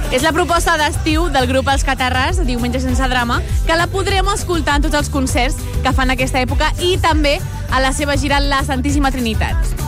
És la proposta d'estiu del grup Els Catarràs, Diumenge sense drama, que la podrem escoltar en tots els concerts que fan aquesta època i també a la seva gira La Santíssima Trinitat.